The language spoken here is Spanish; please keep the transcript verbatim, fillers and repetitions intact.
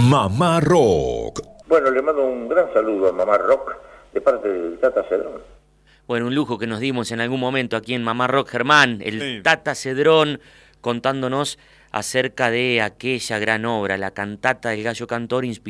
Mamá Rock. Bueno, le mando un gran saludo a Mamá Rock de parte del Tata Cedrón. Bueno, un lujo que nos dimos en algún momento aquí en Mamá Rock, Germán, el Sí. Tata Cedrón, contándonos acerca de aquella gran obra, la cantata del Gallo Cantor, inspirada